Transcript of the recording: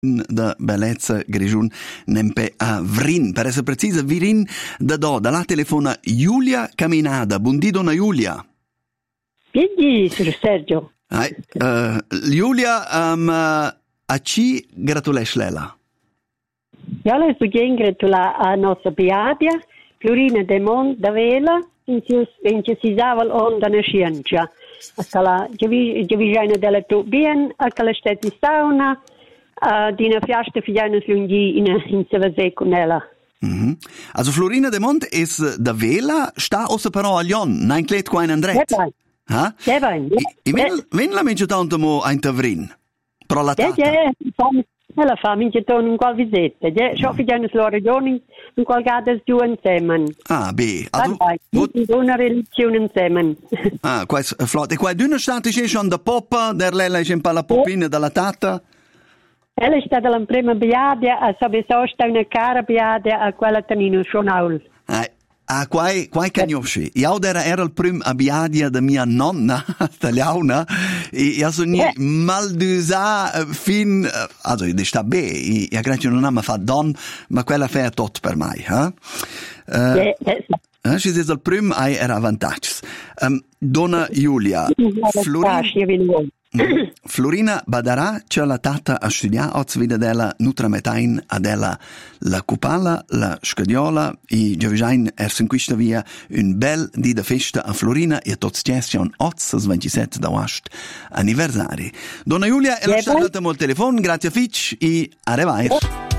da bellezza grigiun nempe a Vrin. Per essere precisa, Virin dalla telefona Giulia Caminada. Buondì, donna Giulia. Buondì, Sir Sergio. Giulia, a chi gratulesce lela? Io le voglio gratulare a nostra Biadia, Florina de Mont da Vela, in cui si usava l'onda na scienza. Che vi già della tu bien, a che la stessa sauna, di una fiasta figliana slunghi in Sevasè con ella. Also Florina de Mont is da Vela, sta ossa però a Lyon, nein klet qua in Andret. Ha? Ja, ben. Ven la mince tanto mo a Tavrin? Pro la tata? La fa mince ton un qual visetta. Ja, so figliana slo regioni, un qual gadas giù insieme. Ah, beh. Una religione insieme. Ah, qua è flot. E qua d'una stata c'è schon da poppa, der lei c'è un po' la popina dalla tata? Ella è stata la prima biadia, a sabe sosta una cara biadia a quella tanino schonaul. Quai cagnosci. Io era il prim abiadia da mia nonna, italiana, e io sono maldusa fin, also, di sta bene, io credo che non ha mai fatto don, ma quella fa tutto per me, Ci il prim era vantaggio. Donna Giulia, Florina Badarà c'è la tata a studiare oggi vede della nutrametain a della la cupala, la scadiola e Giovisain in questa via un bel di da festa a Florina e tot station 27 d'agosto anniversari. Donna Giulia, e lasciate molto telefono, grazie a Fitch e a revive.